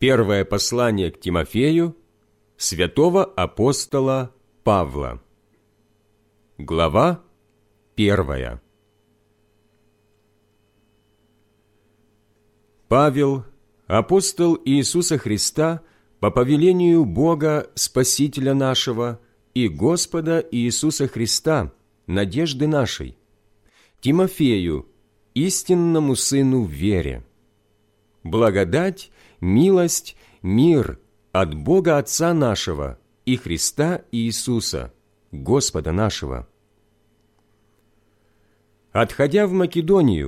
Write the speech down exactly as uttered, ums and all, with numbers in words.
Первое послание к Тимофею святого апостола Павла. Глава первая. Павел, апостол Иисуса Христа, по повелению Бога Спасителя нашего и Господа Иисуса Христа, надежды нашей, Тимофею, истинному сыну в вере. Благодать, милость, мир от Бога Отца нашего и Христа Иисуса, Господа нашего. Отходя в Македонию,